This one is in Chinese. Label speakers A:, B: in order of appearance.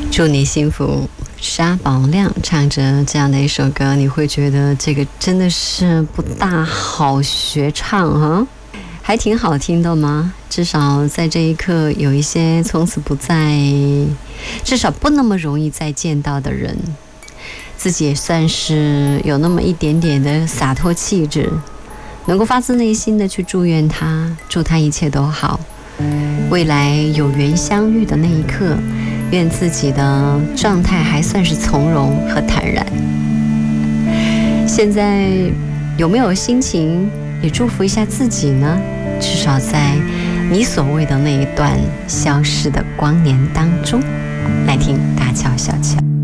A: 祝你幸福。沙宝亮唱着这样的一首歌，你会觉得这个真的是不大好学唱哈，还挺好听的吗？至少在这一刻，有一些从此不再，至少不那么容易再见到的人，自己也算是有那么一点点的洒脱气质，能够发自内心的去祝愿他，祝他一切都好，未来有缘相遇的那一刻，愿自己的状态还算是从容和坦然。现在有没有心情也祝福一下自己呢？至少在你所谓的那一段消失的光年当中，来听大乔小乔。